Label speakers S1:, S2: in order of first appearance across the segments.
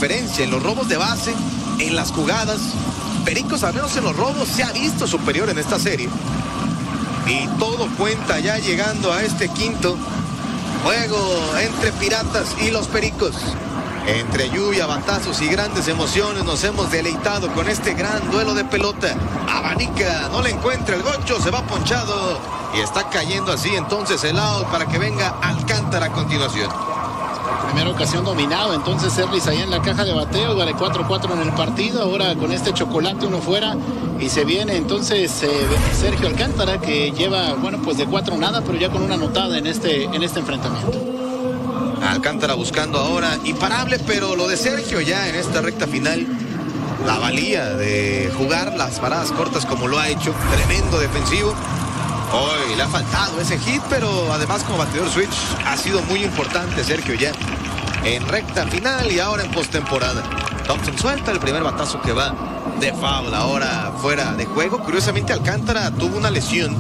S1: diferencia en los robos de base, en las jugadas. Pericos, al menos en los robos, se ha visto superior en esta serie. Y todo cuenta ya llegando a este quinto juego entre Piratas y los Pericos. Entre lluvia, batazos y grandes emociones nos hemos deleitado con este gran duelo de pelota. Abanica, no le encuentra el gocho, se va ponchado y está cayendo así entonces el out para que venga Alcántara a continuación.
S2: Primera ocasión dominado entonces Serlis ahí en la caja de bateo, vale 4-4 en el partido, ahora con este chocolate uno fuera y se viene entonces Sergio Alcántara, que lleva, bueno, pues de 4 nada, pero ya con una anotada en este enfrentamiento.
S1: Alcántara buscando ahora imparable, pero lo de Sergio ya en esta recta final, la valía de jugar las paradas cortas como lo ha hecho, tremendo defensivo. Hoy le ha faltado ese hit, pero además como bateador switch ha sido muy importante Sergio ya en recta final y ahora en postemporada. Thompson suelta el primer batazo que va de foul, ahora fuera de juego. Curiosamente Alcántara tuvo una lesión,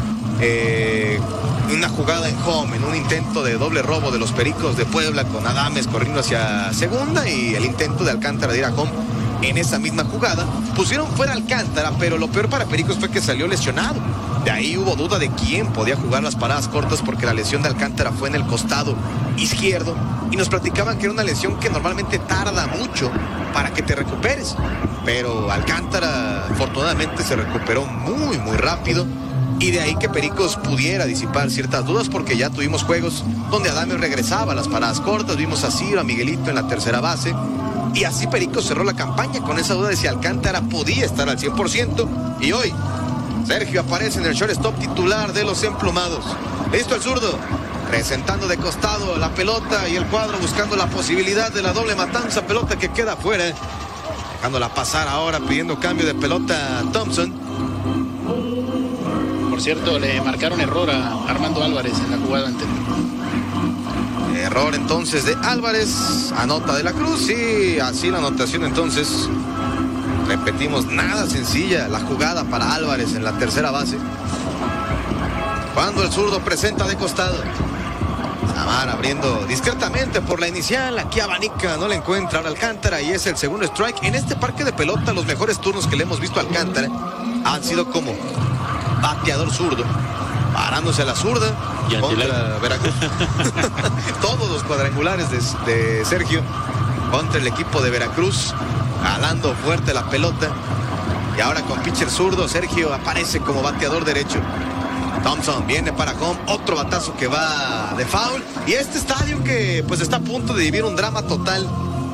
S1: una jugada en home, en un intento de doble robo de los Pericos de Puebla con Adames corriendo hacia segunda y el intento de Alcántara de ir a home. En esa misma jugada pusieron fuera Alcántara, pero lo peor para Pericos fue que salió lesionado. De ahí hubo duda de quién podía jugar las paradas cortas porque la lesión de Alcántara fue en el costado izquierdo y nos platicaban que era una lesión que normalmente tarda mucho para que te recuperes, pero Alcántara afortunadamente se recuperó muy rápido y de ahí que Pericos pudiera disipar ciertas dudas porque ya tuvimos juegos donde Adames regresaba a las paradas cortas, vimos a Ciro, a Miguelito en la tercera base y así Pericos cerró la campaña con esa duda de si Alcántara podía estar al 100% y hoy Sergio aparece en el shortstop titular de los emplumados. Listo el zurdo, presentando de costado la pelota y el cuadro buscando la posibilidad de la doble matanza, pelota que queda afuera, dejándola pasar ahora pidiendo cambio de pelota a Thompson.
S2: Por cierto, le marcaron error a Armando Álvarez en la jugada anterior.
S1: Error entonces de Álvarez, anota de la Cruz y así la anotación entonces. Repetimos, nada sencilla la jugada para Álvarez en la tercera base. Cuando el zurdo presenta de costado. Samar abriendo discretamente por la inicial. Aquí abanica, no le encuentra a Alcántara y es el segundo strike. En este parque de pelota los mejores turnos que le hemos visto a Alcántara han sido como bateador zurdo, parándose a la zurda contra Veracruz. Todos los cuadrangulares de Sergio contra el equipo de Veracruz, jalando fuerte la pelota. Y ahora con pitcher zurdo, Sergio aparece como bateador derecho. Thompson viene para home, otro batazo que va de foul. Y este estadio que pues está a punto de vivir un drama total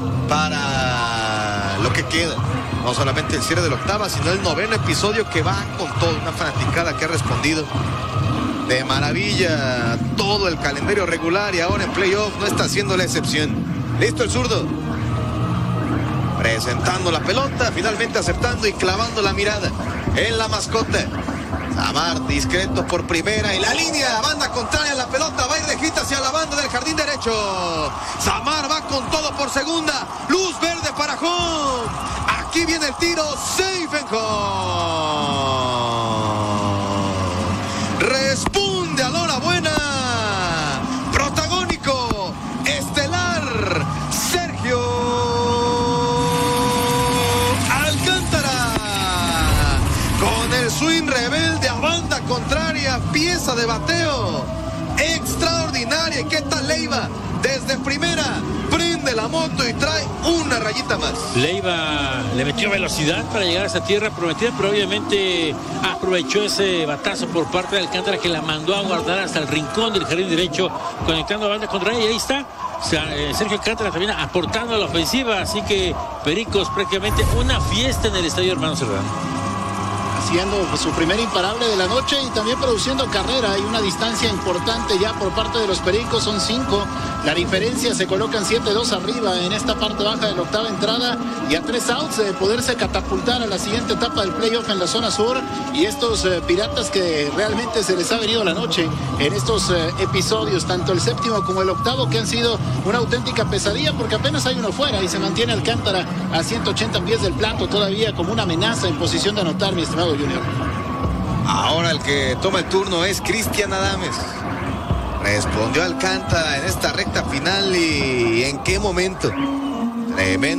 S1: para lo que queda. No solamente el cierre de la octava, sino el noveno episodio que va con todo. Una fanaticada que ha respondido de maravilla todo el calendario regular y ahora en playoff no está haciendo la excepción. Listo el zurdo, presentando la pelota, finalmente aceptando y clavando la mirada en la mascota. Samar discreto por primera y la línea, banda contraria, la pelota va a ir lejita hacia la banda del jardín derecho. Samar va con todo por segunda, luz verde para home. Aquí viene el tiro, safe and home. Responde a la hora buena, protagónico, estelar, Sergio Alcántara. Con el swing rebelde a banda contraria, pieza de bateo extraordinaria. ¿Qué tal Leiva? Desde primera prende la moto y trae una rayita más.
S3: Leiva le metió velocidad para llegar a esa tierra prometida, pero obviamente aprovechó ese batazo por parte de Alcántara que la mandó a guardar hasta el rincón del jardín derecho, conectando a banda contraria, y ahí está Sergio Alcántara también aportando a la ofensiva. Así que Pericos prácticamente una fiesta en el estadio Hermano Serrano,
S2: haciendo su primer imparable de la noche y también produciendo carrera. Hay una distancia importante ya por parte de los Pericos, son 5. La diferencia, se colocan 7-2 arriba en esta parte baja de la octava entrada y a 3 outs de poderse catapultar a la siguiente etapa del playoff en la zona sur. Y estos Piratas que realmente se les ha venido la noche en estos episodios, tanto el séptimo como el octavo, que han sido una auténtica pesadilla porque apenas hay uno fuera y se mantiene Alcántara a 180 pies del plato todavía como una amenaza en posición de anotar, mi estimado Junior.
S1: Ahora el que toma el turno es Cristian Adames. Respondió Alcántara en esta recta final y en qué momento. Tremendo.